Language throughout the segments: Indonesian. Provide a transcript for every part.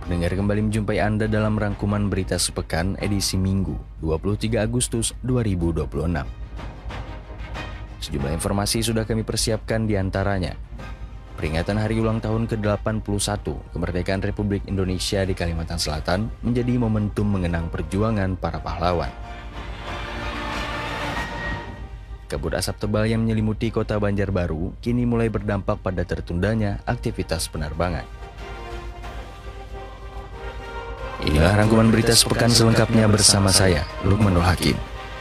Pendengar, kembali menjumpai Anda dalam rangkuman berita sepekan edisi Minggu 23 Agustus 2026. Sejumlah informasi sudah kami persiapkan, di antaranya peringatan hari ulang tahun ke-81 kemerdekaan Republik Indonesia di Kalimantan Selatan menjadi momentum mengenang perjuangan para pahlawan. Kabut asap tebal yang menyelimuti kota Banjarbaru kini mulai berdampak pada tertundanya aktivitas penerbangan. Inilah rangkuman berita sepekan selengkapnya bersama saya, Lukmanul Hakim.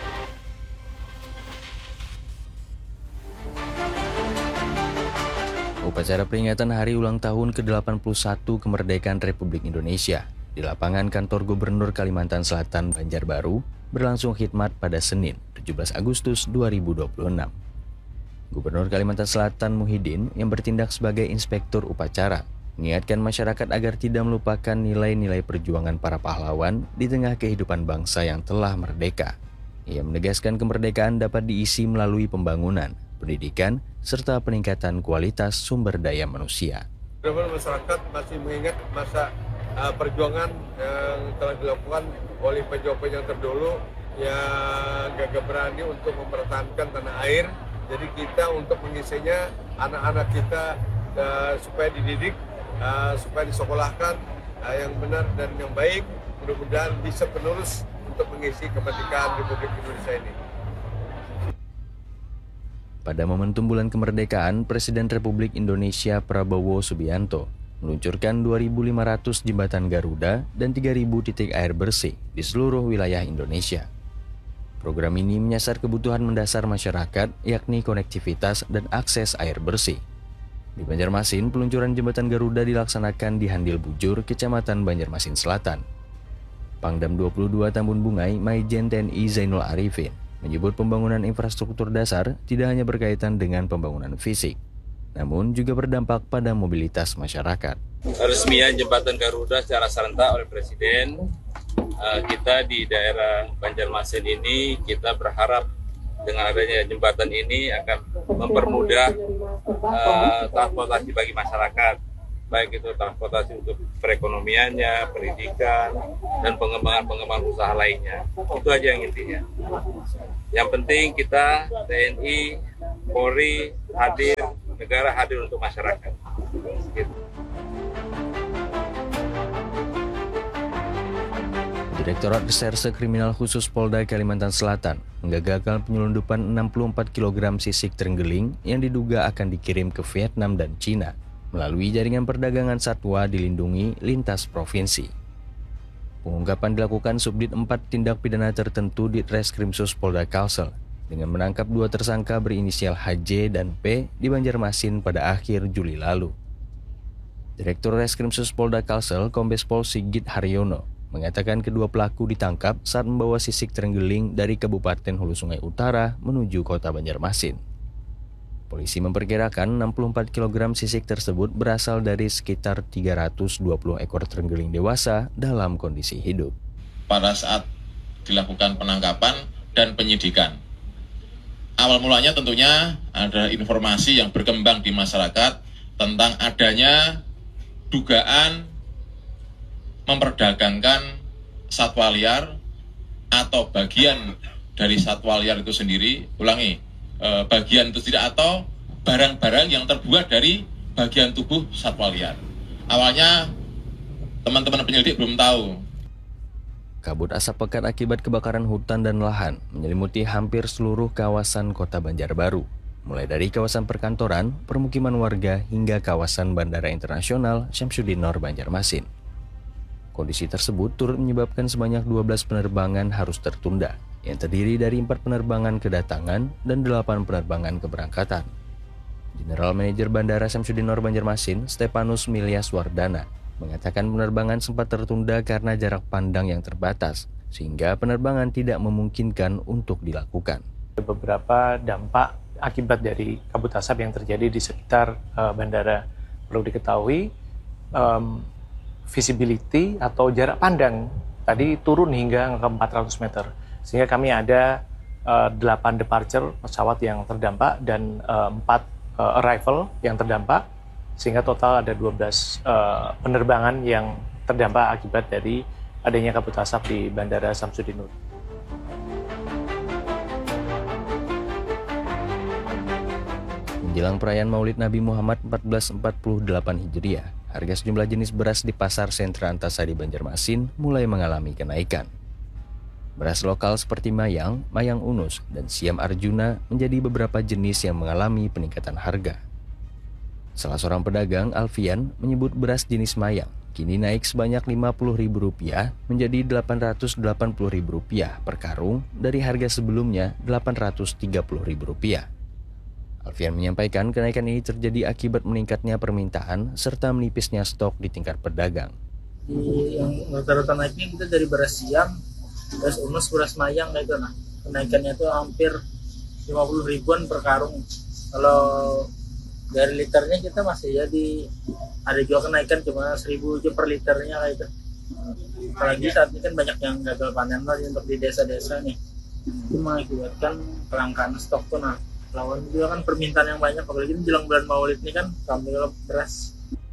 Upacara peringatan hari ulang tahun ke-81 kemerdekaan Republik Indonesia di lapangan kantor Gubernur Kalimantan Selatan Banjarbaru berlangsung khidmat pada Senin, 17 Agustus 2026. Gubernur Kalimantan Selatan Muhyiddin yang bertindak sebagai inspektur upacara mengingatkan masyarakat agar tidak melupakan nilai-nilai perjuangan para pahlawan di tengah kehidupan bangsa yang telah merdeka. Ia menegaskan kemerdekaan dapat diisi melalui pembangunan, pendidikan, serta peningkatan kualitas sumber daya manusia. Masyarakat masih mengingat masa perjuangan yang telah dilakukan oleh pejuang-pejuang yang terdahulu yang gagah berani untuk mempertahankan tanah air. Jadi kita untuk mengisinya, anak-anak kita supaya dididik, supaya disekolahkan yang benar dan yang baik, mudah-mudahan bisa penerus untuk mengisi kemerdekaan Republik Indonesia ini. Pada momentum bulan kemerdekaan, Presiden Republik Indonesia Prabowo Subianto meluncurkan 2.500 jembatan Garuda dan 3.000 titik air bersih di seluruh wilayah Indonesia. Program ini menyasar kebutuhan mendasar masyarakat, yakni konektivitas dan akses air bersih. Di Banjarmasin, peluncuran jembatan Garuda dilaksanakan di Handil Bujur, Kecamatan Banjarmasin Selatan. Pangdam 22 Tambun Bungai, Maijen TNI Zainul Arifin, menyebut pembangunan infrastruktur dasar tidak hanya berkaitan dengan pembangunan fisik, namun juga berdampak pada mobilitas masyarakat. Resmian jembatan Garuda secara serentak oleh Presiden, kita di daerah Banjarmasin ini kita berharap dengan adanya jembatan ini akan mempermudah transportasi bagi masyarakat, baik itu transportasi untuk perekonomiannya, pendidikan, dan pengembangan usaha lainnya. Itu aja yang intinya. Yang penting kita TNI, Polri hadir, negara hadir untuk masyarakat. Gitu. Direktorat Reserse Kriminal Khusus Polda Kalimantan Selatan menggagalkan penyelundupan 64 kg sisik terenggiling yang diduga akan dikirim ke Vietnam dan Cina melalui jaringan perdagangan satwa dilindungi lintas provinsi. Pengungkapan dilakukan Subdit 4 Tindak Pidana Tertentu di Reskrimsus Polda Kalsel dengan menangkap 2 tersangka berinisial HJ dan P di Banjarmasin pada akhir Juli lalu. Direktur Reskrimsus Polda Kalsel, Kombes Pol Sigit Haryono, mengatakan kedua pelaku ditangkap saat membawa sisik terenggiling dari Kabupaten Hulu Sungai Utara menuju kota Banjarmasin. Polisi memperkirakan 64 kg sisik tersebut berasal dari sekitar 320 ekor terenggiling dewasa dalam kondisi hidup. Pada saat dilakukan penangkapan dan penyidikan, awal mulanya tentunya ada informasi yang berkembang di masyarakat tentang adanya dugaan memperdagangkan satwa liar atau bagian dari satwa liar itu sendiri, bagian itu tidak, atau barang-barang yang terbuat dari bagian tubuh satwa liar. Awalnya teman-teman penyelidik belum tahu. Kabut asap pekat akibat kebakaran hutan dan lahan menyelimuti hampir seluruh kawasan kota Banjarbaru, mulai dari kawasan perkantoran, permukiman warga, hingga kawasan Bandara Internasional Syamsuddinor Banjarmasin. Kondisi tersebut turut menyebabkan sebanyak 12 penerbangan harus tertunda, yang terdiri dari 4 penerbangan kedatangan dan 8 penerbangan keberangkatan. General Manager Bandara Syamsuddinor Banjarmasin, Stepanus Milyas Wardana, mengatakan penerbangan sempat tertunda karena jarak pandang yang terbatas, sehingga penerbangan tidak memungkinkan untuk dilakukan. Beberapa dampak akibat dari kabut asap yang terjadi di sekitar bandara. Perlu diketahui, visibility atau jarak pandang tadi turun hingga ke 400 meter. Sehingga kami ada 8 departure pesawat yang terdampak dan 4 arrival yang terdampak. Sehingga total ada 12 penerbangan yang terdampak akibat dari adanya kabut asap di Bandara Samsudin Nur. Menjelang perayaan Maulid Nabi Muhammad 1448 Hijriah, harga sejumlah jenis beras di Pasar Sentra Antasari Banjarmasin mulai mengalami kenaikan. Beras lokal seperti Mayang, Mayang Unus, dan Siam Arjuna menjadi beberapa jenis yang mengalami peningkatan harga. Salah seorang pedagang, Alfian, menyebut beras jenis Mayang kini naik sebanyak Rp50.000 menjadi Rp880.000 per karung dari harga sebelumnya Rp830.000. Alfian menyampaikan kenaikan ini terjadi akibat meningkatnya permintaan serta menipisnya stok di tingkat pedagang. Yang rata-rata naiknya kita dari beras Siam, beras Unus, beras Mayang itu nah. Kenaikannya itu hampir 50 ribuan per karung. Kalau dari liternya kita masih jadi ada juga kenaikan cuma 1.000 aja per liternya kayak itu. Apalagi saat ini kan banyak yang gagal panen lagi untuk di desa-desa nih. Itu mengakibatkan kelangkaan stok tuh nah. Lawan juga kan permintaan yang banyak, apalagi menjelang bulan Maulid ini kan kami beras.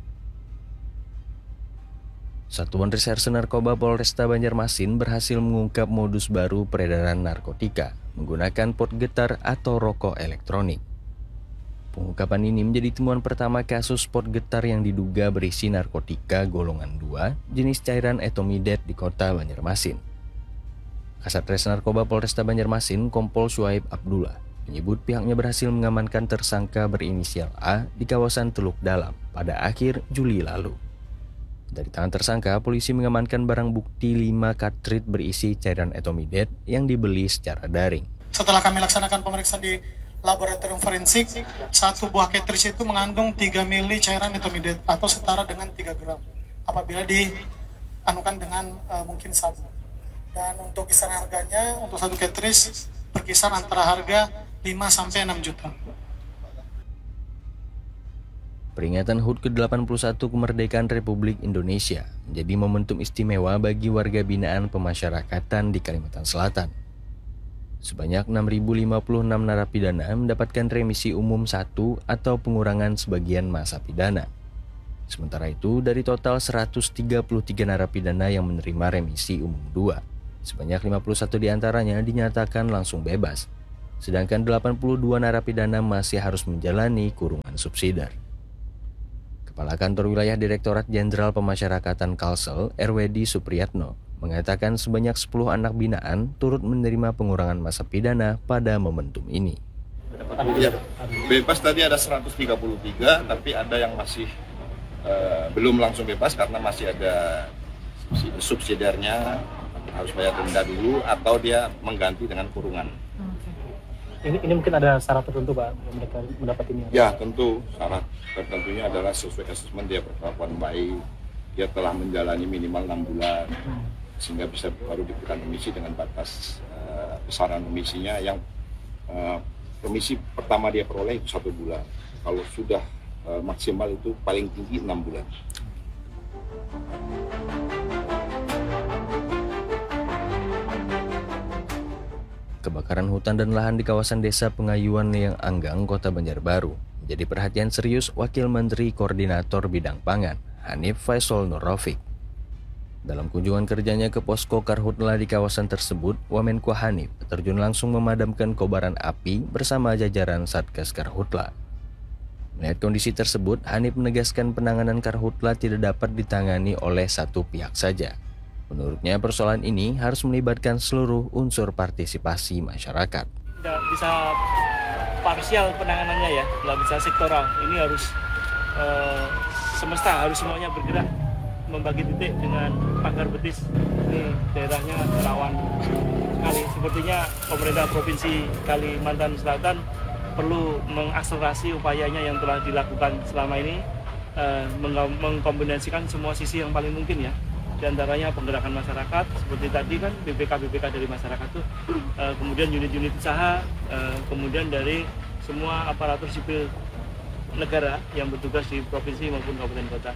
Satuan Reserse Narkoba Polresta Banjarmasin berhasil mengungkap modus baru peredaran narkotika menggunakan pot getar atau rokok elektronik. Pengungkapan ini menjadi temuan pertama kasus pot getar yang diduga berisi narkotika golongan 2 jenis cairan etomidet di kota Banjarmasin. Kasat Res Narkoba Polresta Banjarmasin Kompol Syuaib Abdullah menyebut pihaknya berhasil mengamankan tersangka berinisial A di kawasan Teluk Dalam pada akhir Juli lalu. Dari tangan tersangka, polisi mengamankan barang bukti 5 kartrid berisi cairan etomidet yang dibeli secara daring. Setelah kami laksanakan pemeriksaan di laboratorium forensik, satu buah cartridge itu mengandung 3 mili cairan etomidet atau setara dengan 3 gram apabila dianukan dengan mungkin sabu. Dan untuk kisaran harganya untuk satu cartridge berkisar antara harga 5-6 juta. Peringatan HUT ke-81 kemerdekaan Republik Indonesia menjadi momentum istimewa bagi warga binaan pemasyarakatan di Kalimantan Selatan. Sebanyak 6.056 narapidana mendapatkan remisi umum 1 atau pengurangan sebagian masa pidana. Sementara itu, dari total 133 narapidana yang menerima remisi umum 2, sebanyak 51 diantaranya dinyatakan langsung bebas. Sedangkan 82 narapidana masih harus menjalani kurungan subsidiar. Kepala Kantor Wilayah Direktorat Jenderal Pemasyarakatan Kalsel, RWD Supriyatno, mengatakan sebanyak 10 anak binaan turut menerima pengurangan masa pidana pada momentum ini. Ya, bebas tadi ada 133, tapi ada yang masih belum langsung bebas karena masih ada subsidiarnya, harus bayar denda dulu atau dia mengganti dengan kurungan. Ini mungkin ada syarat tertentu Pak yang mereka mendapat ini? Ya tentu, syarat tertentunya adalah sesuai asesmen dia berkelakuan baik, dia telah menjalani minimal 6 bulan, sehingga bisa baru diberikan remisi dengan batas besaran remisinya yang remisi pertama dia peroleh itu 1 bulan. Kalau sudah maksimal itu paling tinggi 6 bulan. Kebakaran hutan dan lahan di kawasan Desa Pengayuan Liang Anggang, Kota Banjarbaru menjadi perhatian serius Wakil Menteri Koordinator Bidang Pangan, Hanif Faisal Nur Rafiq. Dalam kunjungan kerjanya ke posko Karhutla di kawasan tersebut, Wamenko Hanif terjun langsung memadamkan kobaran api bersama jajaran Satgas Karhutla. Melihat kondisi tersebut, Hanif menegaskan penanganan Karhutla tidak dapat ditangani oleh satu pihak saja. Menurutnya persoalan ini harus melibatkan seluruh unsur partisipasi masyarakat. Tidak bisa parsial penanganannya ya, nggak bisa sektoral. Ini harus semesta, harus semuanya bergerak membagi titik dengan pagar betis. Ini daerahnya rawan sekali. Sepertinya pemerintah Provinsi Kalimantan Selatan perlu mengakselerasi upayanya yang telah dilakukan selama ini, mengkombinasikan semua sisi yang paling mungkin ya. Di antaranya penggerakan masyarakat, seperti tadi kan BPK dari masyarakat tuh, kemudian unit-unit usaha, kemudian dari semua aparatur sipil negara yang bertugas di provinsi maupun kabupaten kota.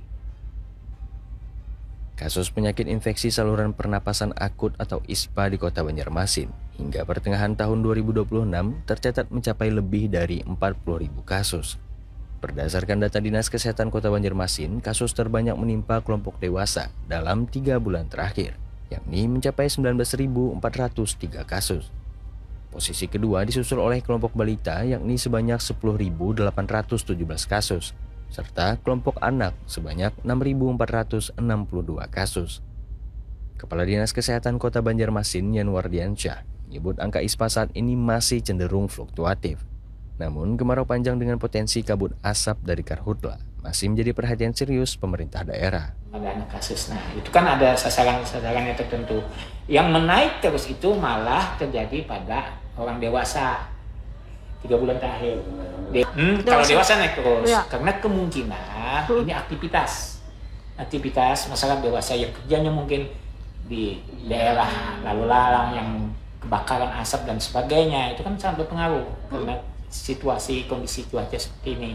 Kasus penyakit infeksi saluran pernapasan akut atau ISPA di Kota Banjarmasin hingga pertengahan tahun 2026 tercatat mencapai lebih dari 40.000 kasus. Berdasarkan data Dinas Kesehatan Kota Banjarmasin, kasus terbanyak menimpa kelompok dewasa dalam 3 bulan terakhir, yakni mencapai 19.403 kasus. Posisi kedua disusul oleh kelompok balita, yakni sebanyak 10.817 kasus, serta kelompok anak sebanyak 6.462 kasus. Kepala Dinas Kesehatan Kota Banjarmasin, Yanwar Diansyah, menyebut angka ISPA saat ini masih cenderung fluktuatif. Namun, kemarau panjang dengan potensi kabut asap dari karhutla masih menjadi perhatian serius pemerintah daerah. Ada kasus, nah itu kan ada sasaran-sasarannya tertentu. Yang menaik terus itu malah terjadi pada orang dewasa 3 bulan terakhir. Kalau dewasa naik terus, ya. Karena kemungkinan ini aktivitas masyarakat dewasa yang kerjanya mungkin di daerah lalu lalang yang kebakaran asap dan sebagainya, itu kan sangat berpengaruh karena kondisi cuaca seperti ini.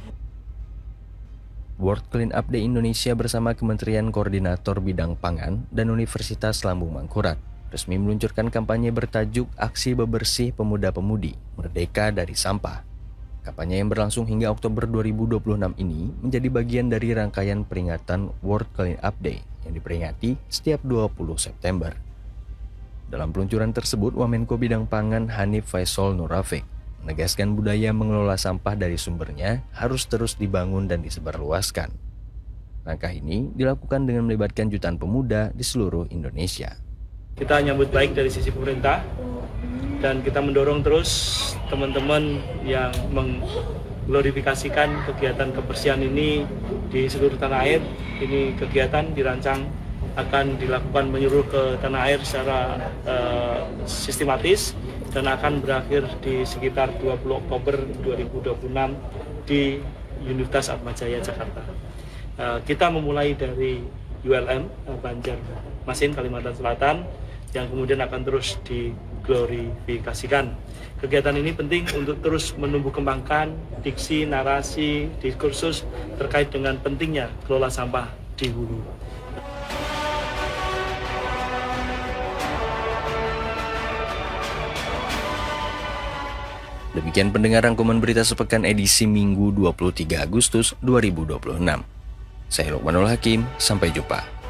World Clean Up Day Indonesia bersama Kementerian Koordinator Bidang Pangan dan Universitas Lambung Mangkurat resmi meluncurkan kampanye bertajuk Aksi Bebersih Pemuda-Pemudi Merdeka dari Sampah. Kampanye yang berlangsung hingga Oktober 2026 ini menjadi bagian dari rangkaian peringatan World Clean Up Day yang diperingati setiap 20 September. Dalam peluncuran tersebut, Wamenko Bidang Pangan Hanif Faisal Nurafik menegaskan budaya mengelola sampah dari sumbernya harus terus dibangun dan disebarluaskan. Langkah ini dilakukan dengan melibatkan jutaan pemuda di seluruh Indonesia. Kita nyambut baik dari sisi pemerintah dan kita mendorong terus teman-teman yang mengglorifikasikan kegiatan kebersihan ini di seluruh tanah air. Ini kegiatan dirancang akan dilakukan menyeluruh ke tanah air secara sistematis dan akan berakhir di sekitar 20 Oktober 2026 di Universitas Atmajaya Jakarta. Kita memulai dari ULM Banjarmasin, Kalimantan Selatan, yang kemudian akan terus diglorifikasikan. Kegiatan ini penting untuk terus menumbuh kembangkan diksi, narasi, diskursus terkait dengan pentingnya kelola sampah di hulu. Demikian pendengar rangkuman berita sepekan edisi Minggu 23 Agustus 2026. Saya Lukmanul Hakim, sampai jumpa.